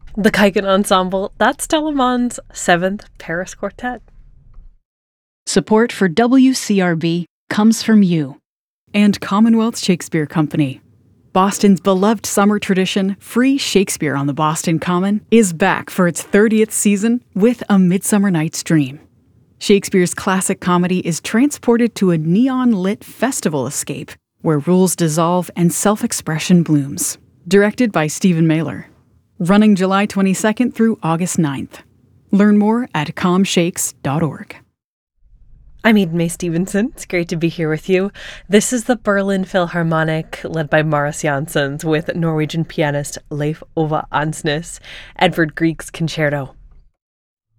The Kaiken Ensemble, that's Telemann's 7th Paris Quartet. Support for WCRB comes from you. And Commonwealth Shakespeare Company. Boston's beloved summer tradition, Free Shakespeare on the Boston Common, is back for its 30th season with A Midsummer Night's Dream. Shakespeare's classic comedy is transported to a neon-lit festival escape where rules dissolve and self-expression blooms. Directed by Stephen Mailer. Running July 22nd through August 9th. Learn more at comshakes.org. I'm Eden May Stevenson. It's great to be here with you. This is the Berlin Philharmonic, led by Mariss Jansons, with Norwegian pianist Leif Ove Ansnes, Edvard Grieg's concerto.